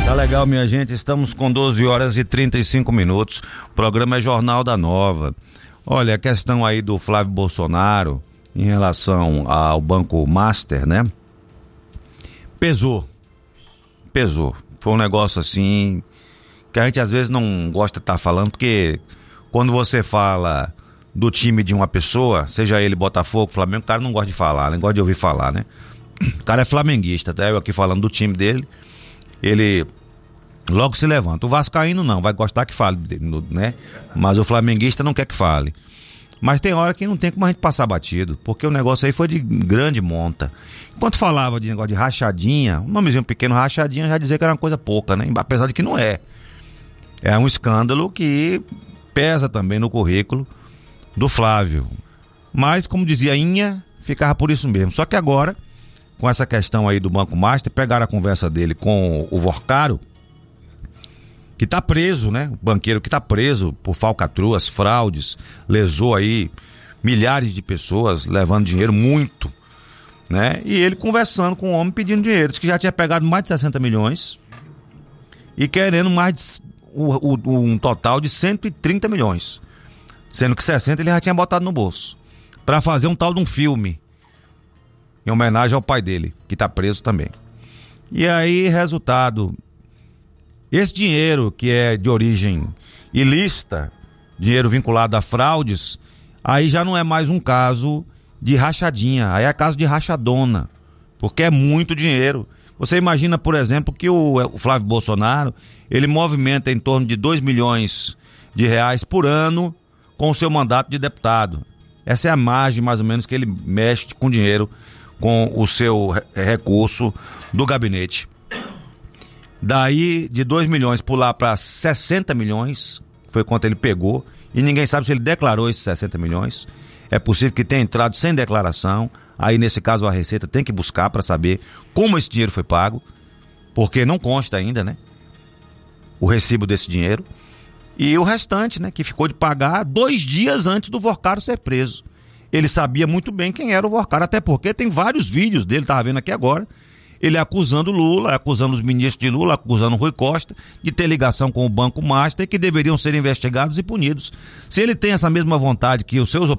Tá legal, minha gente, estamos com 12 horas e 35 minutos, o programa é Jornal da Nova. Olha, a questão aí do Flávio Bolsonaro em relação ao Banco Master, né? Pesou, foi um negócio assim, que a gente às vezes não gosta de estar falando, porque quando você fala do time de uma pessoa, seja ele Botafogo, Flamengo, o cara não gosta de falar, não gosta de ouvir falar, né? O cara é flamenguista, até eu aqui falando do time dele, ele logo se levanta. O vascaíno não, vai gostar que fale, né? Mas o flamenguista não quer que fale. Mas tem hora que não tem como a gente passar batido, porque o negócio aí foi de grande monta. Enquanto falava de negócio de rachadinha, um nomezinho pequeno, rachadinha, já dizia que era uma coisa pouca, né? Apesar de que não é. É um escândalo que pesa também no currículo do Flávio. Mas, como dizia Inha, ficava por isso mesmo. Só que agora, com essa questão aí do Banco Master, pegaram a conversa dele com o Vorcaro, que tá preso, né? O banqueiro que tá preso por falcatruas, fraudes, lesou aí milhares de pessoas, levando dinheiro muito, né? E ele conversando com o homem pedindo dinheiro, disse que já tinha pegado mais de 60 milhões e querendo mais um total de 130 milhões, sendo que 60 ele já tinha botado no bolso, para fazer um tal de um filme em homenagem ao pai dele, que tá preso também. E aí, resultado, esse dinheiro que é de origem ilícita, dinheiro vinculado a fraudes, aí já não é mais um caso de rachadinha, aí é caso de rachadona, porque é muito dinheiro. Você imagina, por exemplo, que o Flávio Bolsonaro, ele movimenta em torno de 2 milhões de reais por ano com o seu mandato de deputado. Essa é a margem, mais ou menos, que ele mexe com dinheiro, com o seu recurso do gabinete. Daí, de 2 milhões pular para 60 milhões, foi quanto ele pegou, e ninguém sabe se ele declarou esses 60 milhões. É possível que tenha entrado sem declaração, aí nesse caso a Receita tem que buscar para saber como esse dinheiro foi pago, porque não consta ainda, né, o recibo desse dinheiro. E o restante, né, que ficou de pagar 2 dias antes do Vorcaro ser preso. Ele sabia muito bem quem era o Vorcaro, até porque tem vários vídeos dele, estava vendo aqui agora, ele acusando Lula, acusando os ministros de Lula, acusando Rui Costa de ter ligação com o Banco Master, que deveriam ser investigados e punidos. Se ele tem essa mesma vontade que os seus